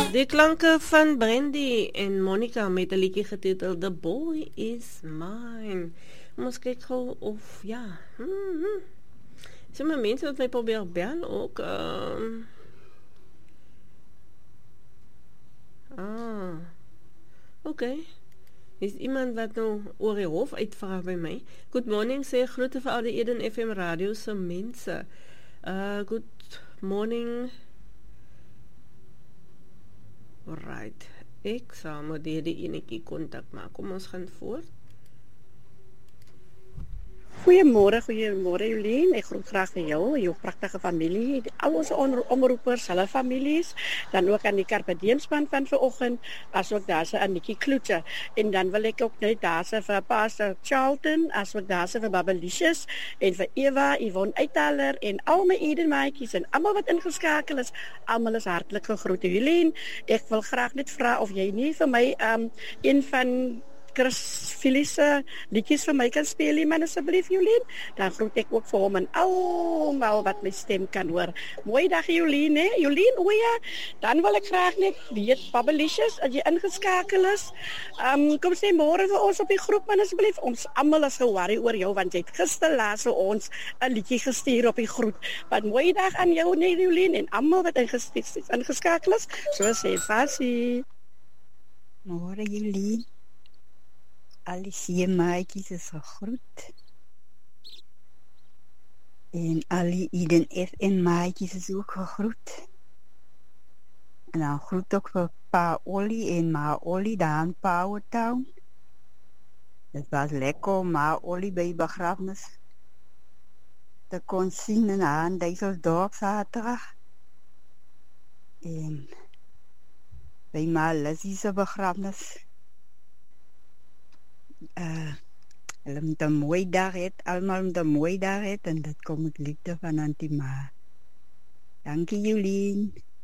Die klanke van Brandy en Monica met 'n liedjie getiteld The Boy Is Mine. Ons kyk gou of ja. Sommige mense wat my probeer bel ook. Okay. Is iemand wat nou oor die hof uitvra by my? Good morning, sê groete vir al die Eden FM radio se mense. Good morning. Right. Ek sal maar die enetjie kontak maak. Kom ons gaan voort. Goeiemôre Jolien. Ek groet graag vir jou pragtige familie, al ons omroepers, hulle families, dan ook aan die Carpe Diem span van vanoggend, asook daar se Annetjie Kloete. En dan wil ek ook net daar se vir Pastor Charlton, asook daar se vir Babelicious en vir Eva, Yvonne Uithaler en al my Eden maatjies en almal wat ingeskakel is, almal is hartlik gegroet. Jolien, ek wil graag net vra of jy nie vir my een van Chris Phyllis liedjies vir my kan speel nie, man, asseblief Jolien. Dan groet ek ook vir hom en almal wat my stem kan hoor. Mooi dag Jolien, hè? Jolien, oja. Dan wil ek graag net weet, Babelicious, as jy ingeskakel is, kom sê môre vir ons op die groep, man, asseblief. Ons almal is ge-worry oor jou, want jy het gister laas vir ons 'n liedjie gestuur op die groep. Maar mooi dag aan jou, nee, Jolien, en almal wat ingeskakel is. So sê Fasie. Môre Jolien. Al die 7 maatjies is gegroet. En al die Eden FM maatjies is ook gegroet. En dan groet ook vir Pa Ollie en Ma Ollie daar in Powertown. Het was lekker om Ma Ollie by die begrafenis te kon sien in haar Duisseldorp Saterdag. En by Ma Lizzie se begrafenis. Hulle moet 'n mooi dag hê, almal moet 'n mooi dag hê en dit kom met liefde van Auntie Ma. Dankie Jolien.